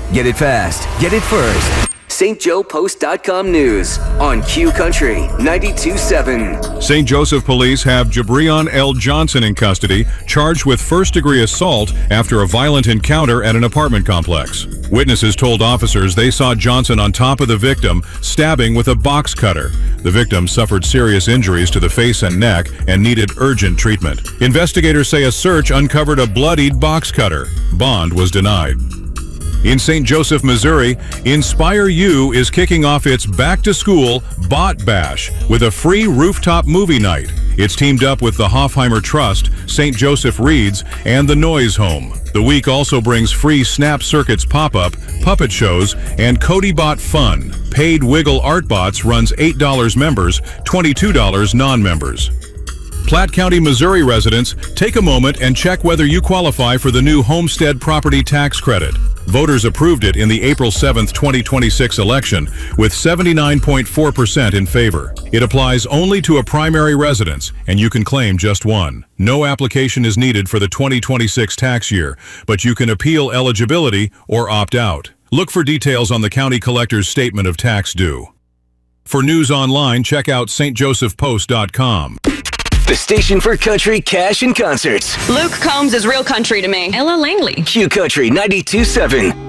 Get it fast. Get it first. StJoePost.com News on Q Country 92.7. St. Joseph police have Jabrion L. Johnson in custody, charged with first-degree assault after a violent encounter at an apartment complex. Witnesses told officers they saw Johnson on top of the victim, stabbing with a box cutter. The victim suffered serious injuries to the face and neck and needed urgent treatment. Investigators say a search uncovered a bloodied box cutter. Bond was denied. In St. Joseph, Missouri, Inspire You is kicking off its back-to-school Bot Bash with a free rooftop movie night. It's teamed up with the Hoffheimer Trust, St. Joseph Reads, and the Noise Home. The week also brings free Snap Circuits pop-up, puppet shows, and CodyBot fun. Paid Wiggle Art Bots runs $8 members, $22 non-members. Platte County, Missouri residents, take a moment and check whether you qualify for the new homestead property tax credit. Voters approved it in the April 7, 2026 election with 79.4% in favor. It applies only to a primary residence, and you can claim just one. No application is needed for the 2026 tax year, but you can appeal eligibility or opt out. Look for details on the county collector's statement of tax due. For news online, check out stjosephpost.com. The station for country, cash, and concerts. Luke Combs is real country to me. Ella Langley. Q Country 92.7.